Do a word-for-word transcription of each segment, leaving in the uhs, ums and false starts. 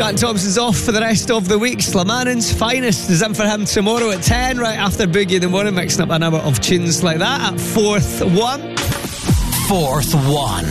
Jack Thompson's off for the rest of the week. Slamanen's Finest is in for him tomorrow at ten, right after Boogie in the Morning, mixing up an hour of tunes like that at Fourth One. Fourth One.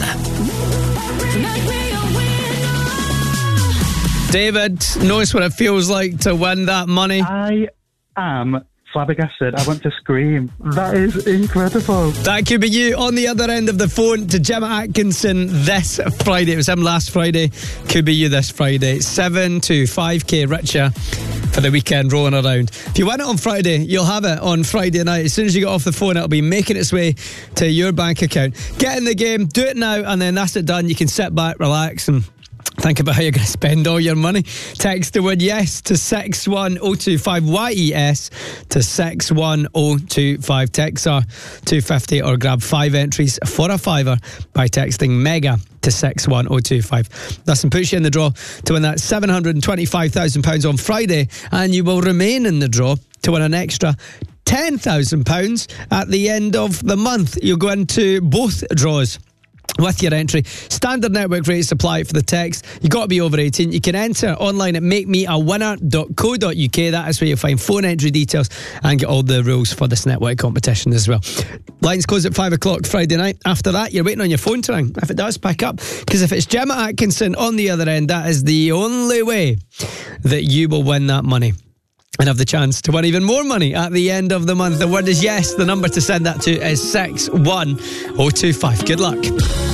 David knows what it feels like to win that money. I am flabbergasted. I want to scream. That is incredible. That could be you on the other end of the phone to Gemma Atkinson this Friday. It was him last Friday. Could be you this Friday. seven to five K richer for the weekend rolling around. If you win it on Friday, you'll have it on Friday night. As soon as you get off the phone, it'll be making its way to your bank account. Get in the game, do it now, and then that's it done. You can sit back, relax, and think about how you're going to spend all your money. Text the word yes to six one oh two five, Y E S to six one oh two five. Text are two fifty or grab five entries for a fiver by texting MEGA to six one oh two five. Listen, puts you in the draw to win that seven hundred twenty-five thousand pounds on Friday, and you will remain in the draw to win an extra ten thousand pounds at the end of the month. You'll go into both draws with your entry. Standard network rates apply for the text. You've got to be over eighteen. You can enter online at make me a winner dot co dot uk. That is where you'll find phone entry details and get all the rules for this network competition as well. Lines close at five o'clock Friday night. After that, you're waiting on your phone to ring. If it does, pick up. Because if it's Gemma Atkinson on the other end, that is the only way that you will win that money and have the chance to win even more money at the end of the month. The word is yes. The number to send that to is six one oh two five. Good luck.